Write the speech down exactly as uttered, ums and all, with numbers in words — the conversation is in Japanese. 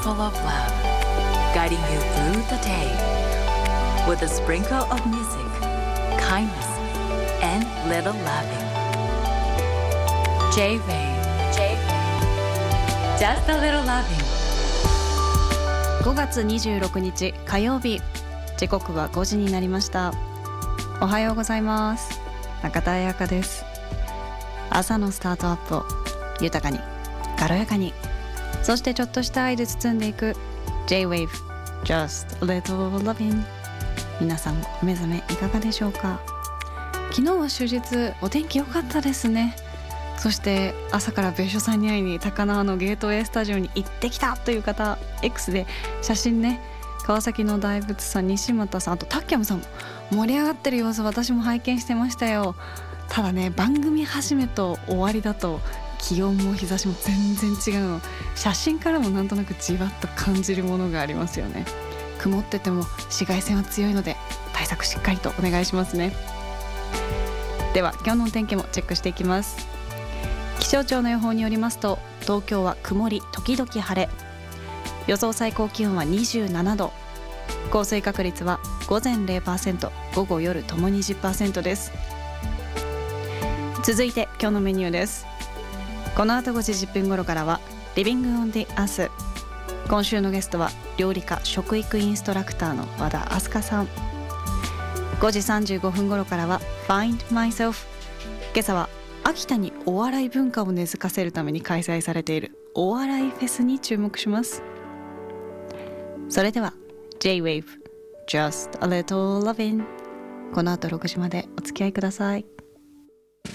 full of love, guiding you through the day with a sprinkle of music, kindness, and little loving. J-Wave, J-Wave, just a little loving. ごがつにじゅうろくにち火曜日、時刻はごじになりました。おはようございます。中田彩香です。朝のスタートアップを豊かに軽やかに、そしてちょっとした愛で包んでいく J-Wave Just a Little Loving。 皆さんお目覚めいかがでしょうか。昨日は終日お天気良かったですね。そして朝から別所さんに会いに高輪のゲートウェイスタジオに行ってきたという方、 X で写真ね、川崎の大仏さん、西又さん、あとタッキャムさんも盛り上がってる様子私も拝見してましたよ。ただね、番組始めと終わりだと気温も日差しも全然違うの、写真からもなんとなくじわっと感じるものがありますよね。曇ってても紫外線は強いので対策しっかりとお願いしますね。では今日のお天気もチェックしていきます。気象庁の予報によりますと、東京は曇り時々晴れ、予想最高気温はにじゅうななど、降水確率は午前 ゼロパーセント、午後夜ともに じゅっパーセント です。続いて今日のメニューです。この後ごじじゅっぷん頃からはリビングオンディアース。今週のゲストは料理家食育インストラクターの和田明日香さん。ごじさんじゅうごふん頃からは Find Myself。 今朝は秋田にお笑い文化を根付かせるために開催されているお笑いフェスに注目します。それでは J-Wave Just a Little Loving、 この後ろくじまでお付き合いください。